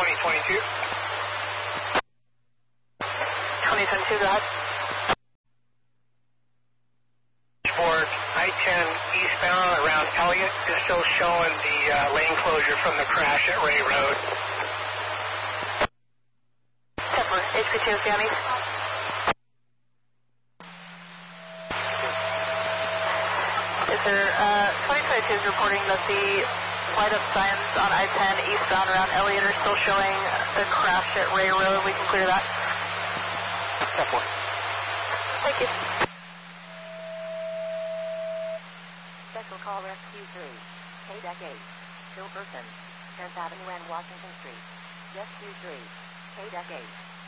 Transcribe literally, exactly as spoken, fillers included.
twenty twenty-two. twenty twenty-two, go ahead. For I ten eastbound around Elliott is still showing the uh, lane closure from the crash at Ray Road. Temper, H P two, Sammy. Is there, uh, twenty twenty-two is reporting that the light up signs on I ten eastbound around Elliott are still showing the crash at Ray Road. We can clear that. Temper. Thank you. Special call rescue three. K-Deck eight. Still person. tenth Avenue and Washington Street. Rescue three. K-Deck eight.